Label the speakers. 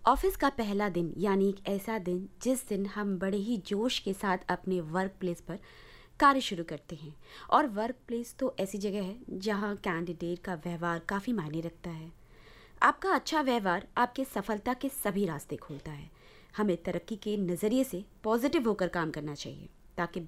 Speaker 1: Office का पहला दिन यानी एक ऐसा दिन जिस दिन हम बड़े ही जोश के साथ अपने वर्क प्लेस पर कार्य शुरू करते हैं। और वर्क प्लेस तो ऐसी जगह है जहां कैंडिडेट का व्यवहार काफ़ी मायने रखता है। आपका अच्छा व्यवहार आपके सफलता के सभी रास्ते खोलता है। हमें तरक्की के नज़रिए से पॉजिटिव होकर काम करना चाहिए ताकि